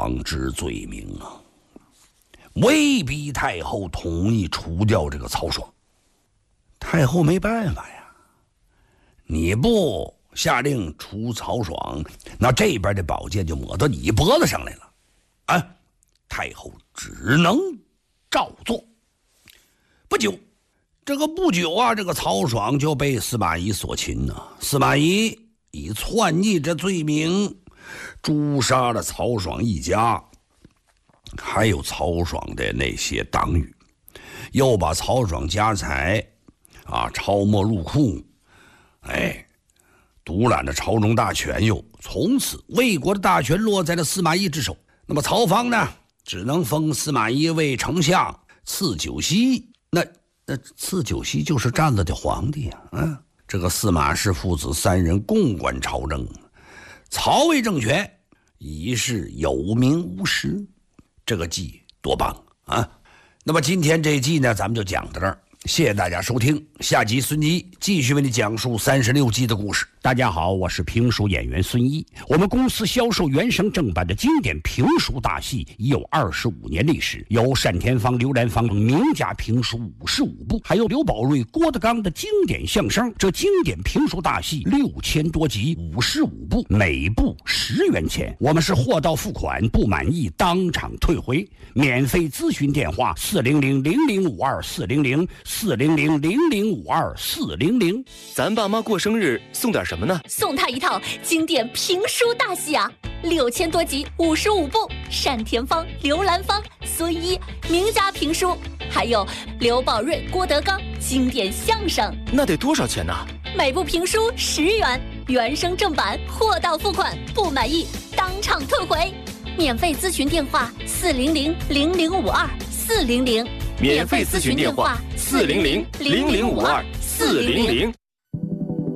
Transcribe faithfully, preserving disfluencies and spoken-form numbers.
爽之罪名啊，威逼太后同意除掉这个曹爽。太后没办法呀，你不下令除曹爽，那这边的宝剑就抹到你脖子上来了啊！太后只能照做。不久，这个不久啊，这个曹爽就被司马懿所擒呢。司马懿以篡逆之罪名诛杀了曹爽一家，还有曹爽的那些党羽，又把曹爽家财啊抄没入库，哎，独揽了朝中大权，又从此魏国的大权落在了司马懿之手。那么曹芳呢，只能封司马懿为丞相，赐九锡。那那赐九锡就是占了的皇帝啊！啊，这个司马氏父子三人共管朝政，曹魏政权已是有名无实。这个计多棒啊！那么今天这一季呢，咱们就讲到这儿。谢谢大家收听，下集孙一继续为你讲述三十六计的故事。 大家好，我是评书演员孙一。我们公司销售原声正版的经典评书大戏已有二十五年历史，有单田芳、刘兰芳等名家评书五十五部，还有刘宝瑞、郭德纲的经典相声。这经典评书大戏六千多集，五十五部，每部十元钱。我们是货到付款，不满意当场退回。免费咨询电话：四零零零零五二四零零四零零零零五二四零零。 咱爸妈过生日送点什么呢？ 送他一套经典评书大戏啊，六千多集，五十五部，单田芳、刘兰芳、孙一名家评书，还有刘宝瑞、郭德纲经典相声。 那得多少钱呢？ 每部评书十元，原声正版，货到付款，不满意当场退回。免费咨询电话：四零零零零五二四零零。 免费咨询电话：四零零零零五二四零零。